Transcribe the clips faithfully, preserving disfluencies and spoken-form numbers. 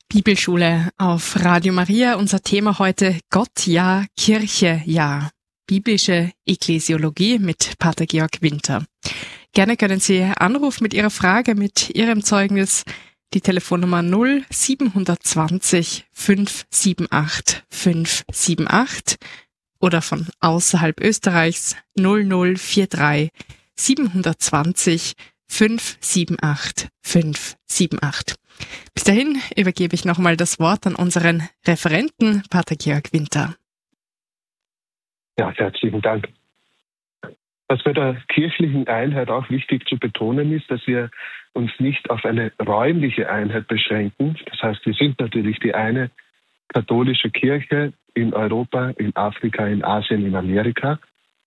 Bibelschule auf Radio Maria. Unser Thema heute: Gott ja, Kirche ja. Biblische Ekklesiologie mit Pater Georg Winter. Gerne können Sie anrufen mit Ihrer Frage, mit Ihrem Zeugnis. Die Telefonnummer null sieben zwei null fünf sieben acht fünf sieben acht oder von außerhalb Österreichs null null vier drei sieben zwei null fünf sieben acht fünf sieben acht. Bis dahin übergebe ich nochmal das Wort an unseren Referenten, Pater Georg Winter. Ja, herzlichen Dank. Was bei der kirchlichen Einheit auch wichtig zu betonen ist, dass wir uns nicht auf eine räumliche Einheit beschränken. Das heißt, wir sind natürlich die eine katholische Kirche in Europa, in Afrika, in Asien, in Amerika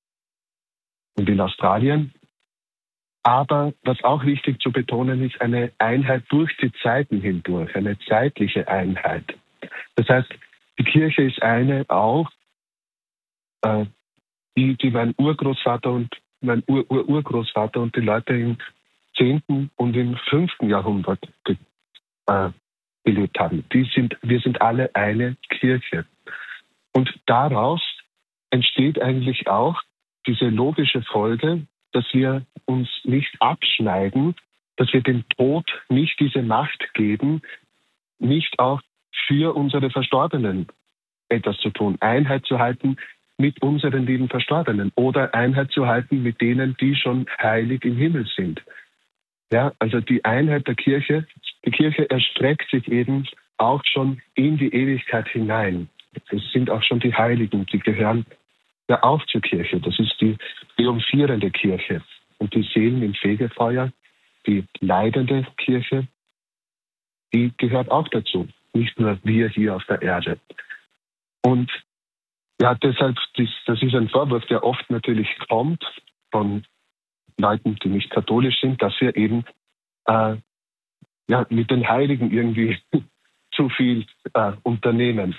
und in Australien. Aber was auch wichtig zu betonen ist, eine Einheit durch die Zeiten hindurch, eine zeitliche Einheit. Das heißt, die Kirche ist eine auch, äh, die, die mein Urgroßvater und mein Ur-Ur-Urgroßvater und die Leute im zehnten und im fünften Jahrhundert ge, äh, gelebt haben. Die sind, wir sind alle eine Kirche. Und daraus entsteht eigentlich auch diese logische Folge, dass wir uns nicht abschneiden, dass wir dem Tod nicht diese Macht geben, nicht auch für unsere Verstorbenen etwas zu tun, Einheit zu halten mit unseren lieben Verstorbenen oder Einheit zu halten mit denen, die schon heilig im Himmel sind. Ja, also die Einheit der Kirche, die Kirche erstreckt sich eben auch schon in die Ewigkeit hinein. Es sind auch schon die Heiligen, die gehören ja auch zur Kirche. Das ist die triumphierende Kirche. Und die Seelen im Fegefeuer, die leidende Kirche, die gehört auch dazu. Nicht nur wir hier auf der Erde. Und ja, deshalb, das ist ein Vorwurf, der oft natürlich kommt von Leuten, die nicht katholisch sind, dass wir eben äh, ja, mit den Heiligen irgendwie zu viel äh, unternehmen.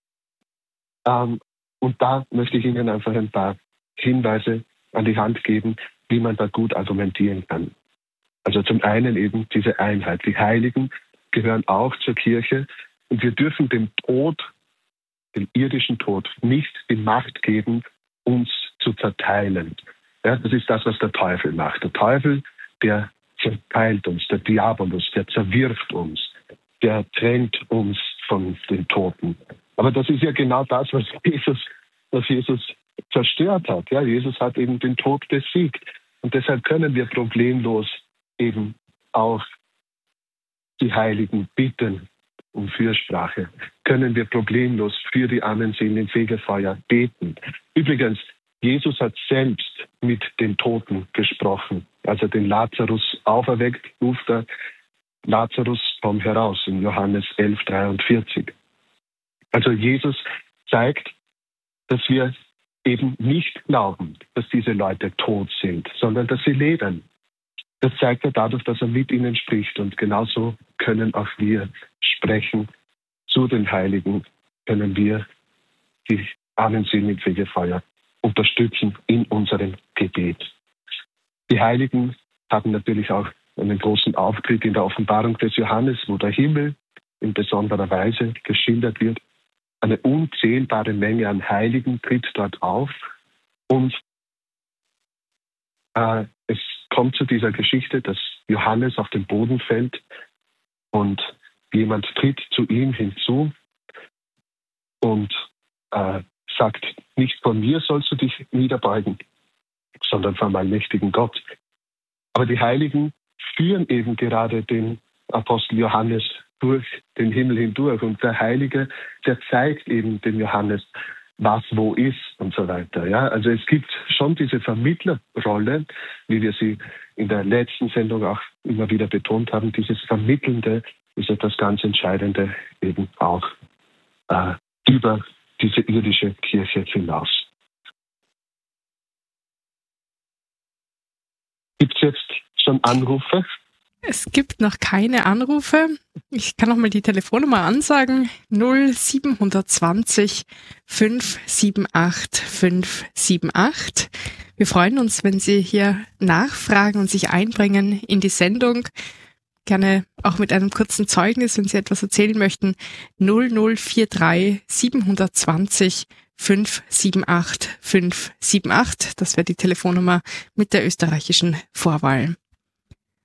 Ähm, Und da möchte ich Ihnen einfach ein paar Hinweise an die Hand geben, wie man da gut argumentieren kann. Also zum einen eben diese Einheit. Die Heiligen gehören auch zur Kirche und wir dürfen dem Tod, dem irdischen Tod, nicht die Macht geben, uns zu zerteilen. Ja, das ist das, was der Teufel macht. Der Teufel, der zerteilt uns, der Diabolus, der zerwirft uns, der trennt uns von den Toten. Aber das ist ja genau das, was Jesus, was Jesus zerstört hat. Ja, Jesus hat eben den Tod besiegt. Und deshalb können wir problemlos eben auch die Heiligen bitten um Fürsprache. Können wir problemlos für die armen Seelen im Fegefeuer beten. Übrigens, Jesus hat selbst mit den Toten gesprochen. Als er den Lazarus auferweckt, ruft er: Lazarus, komm heraus, in Johannes elf dreiundvierzig. Also Jesus zeigt, dass wir eben nicht glauben, dass diese Leute tot sind, sondern dass sie leben. Das zeigt er dadurch, dass er mit ihnen spricht. Und genauso können auch wir sprechen zu den Heiligen, können wir die armen Seelen im Fegefeuer unterstützen in unserem Gebet. Die Heiligen haben natürlich auch einen großen Auftritt in der Offenbarung des Johannes, wo der Himmel in besonderer Weise geschildert wird. Eine unzählbare Menge an Heiligen tritt dort auf und äh, es kommt zu dieser Geschichte, dass Johannes auf den Boden fällt und jemand tritt zu ihm hinzu und äh, sagt: Nicht von mir sollst du dich niederbeugen, sondern vom allmächtigen Gott. Aber die Heiligen führen eben gerade den Apostel Johannes durch den Himmel hindurch. Und der Heilige, der zeigt eben dem Johannes, was wo ist und so weiter. Ja, also es gibt schon diese Vermittlerrolle, wie wir sie in der letzten Sendung auch immer wieder betont haben. Dieses Vermittelnde ist etwas ganz Entscheidende eben auch äh, über diese irdische Kirche hinaus. Gibt es jetzt schon Anrufe? Es gibt noch keine Anrufe. Ich kann noch mal die Telefonnummer ansagen. null sieben zwei null fünf sieben acht fünf sieben acht. Wir freuen uns, wenn Sie hier nachfragen und sich einbringen in die Sendung. gerne auch mit einem kurzen Zeugnis, wenn Sie etwas erzählen möchten, null null vier drei sieben zwei null fünf sieben acht fünf sieben acht. Das wäre die Telefonnummer mit der österreichischen Vorwahl.